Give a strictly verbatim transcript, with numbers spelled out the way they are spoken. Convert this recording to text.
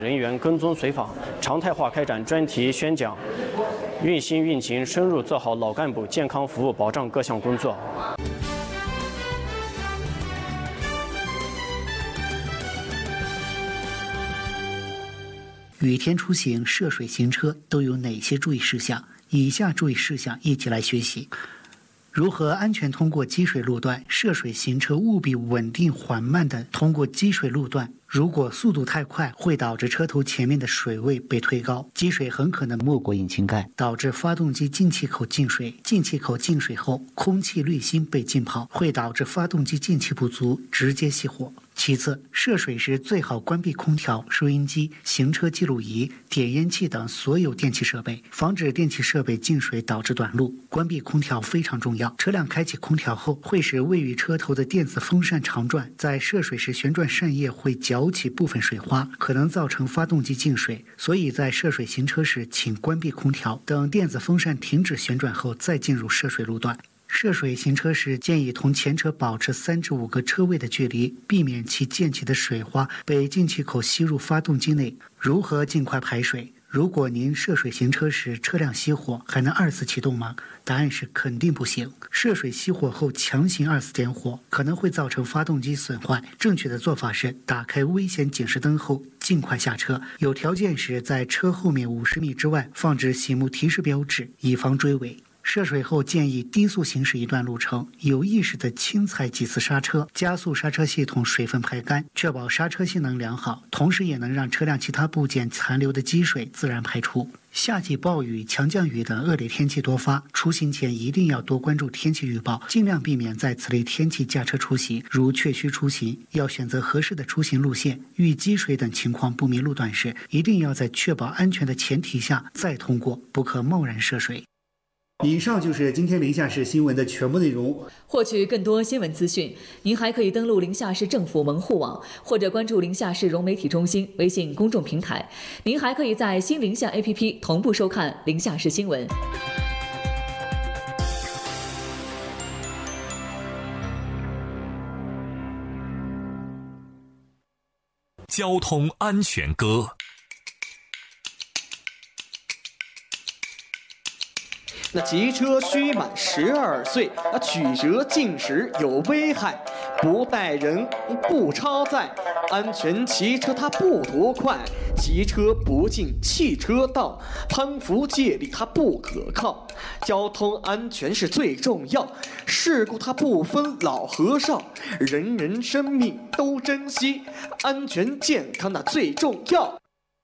人员跟踪随访，常态化开展专题宣讲，运行运勤，深入做好老干部健康服务保障各项工作。 雨天出行、涉水行车都有哪些注意事项？以下注意事项一起来学习。如何安全通过积水路段？涉水行车务必稳定缓慢地通过积水路段。如果速度太快，会导致车头前面的水位被推高，积水很可能没过引擎盖，导致发动机进气口进水。进气口进水后，空气滤芯被浸泡，会导致发动机进气不足，直接熄火。其次，涉水时最好关闭空调、收音机、行车记录仪、点烟器等所有电气设备，防止电气设备进水导致短路。关闭空调非常重要，车辆开启空调后，会使位于车头的电子风扇长转，在涉水时旋转扇叶会搅起部分水花，可能造成发动机进水。所以在涉水行车时，请关闭空调，等电子风扇停止旋转后再进入涉水路段。涉水行车时，建议同前车保持三至五个车位的距离，避免其溅起的水花被进气口吸入发动机内。如何尽快排水？如果您涉水行车时车辆熄火，还能二次启动吗？答案是肯定不行。涉水熄火后强行二次点火，可能会造成发动机损坏。正确的做法是打开危险警示灯后尽快下车，有条件时在车后面五十米之外放置醒目提示标志，以防追尾。涉水后建议低速行驶一段路程，有意识地轻踩几次刹车，加速刹车系统水分排干，确保刹车性能良好，同时也能让车辆其他部件残留的积水自然排出。夏季暴雨、强降雨等恶劣天气多发，出行前一定要多关注天气预报，尽量避免在此类天气驾车出行。如确需出行，要选择合适的出行路线。遇积水等情况不明路段时，一定要在确保安全的前提下再通过，不可贸然涉水。以上就是今天临夏市新闻的全部内容。 获取更多新闻资讯，您还可以登录临夏市政府门户网，或者关注临夏市融媒体中心微信公众平台。您还可以在新临夏 A P P 同步收看临夏市新闻。 交通安全歌。 那骑车须满十二岁，啊，曲折进食有危害，不带人不超载，安全骑车它不图快，骑车不进汽车道，攀扶借力它不可靠。交通安全是最重要，事故它不分老和少，人人生命都珍惜，安全健康那最重要。